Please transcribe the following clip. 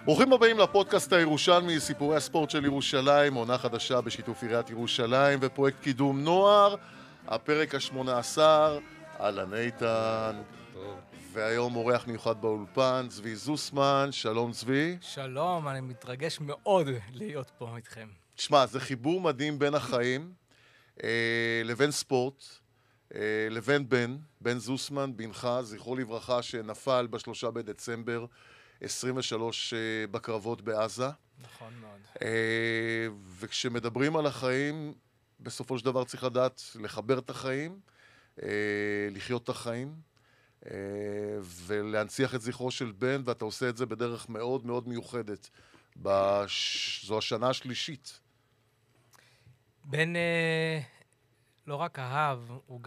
ברוכים הבאים לפודקאסט הירושלמי, סיפורי הספורט של ירושלים, עונה חדשה בשיתוף עיריית ירושלים ופרויקט קידום נוער, הפרק ה-18, אהלן איתן. טוב. והיום אורח מיוחד באולפן, צבי זוסמן. שלום צבי. שלום, אני מתרגש מאוד להיות פה איתכם. תשמע, זה חיבור מדהים בין החיים לבין ספורט, לבין בן זוסמן, בנך, זכרו לברכה, שנפל ב3 בדצמבר 23 בקרבות בעזה. נכון מאוד. וכשמדברים על החיים, בסופו של דבר צריך לדעת לחבר את החיים, לחיות את החיים, ולהנציח את זכרו של בן, ואתה עושה את זה בדרך מאוד מאוד מיוחדת. זו השנה השלישית. בן לא רק אהב, הוא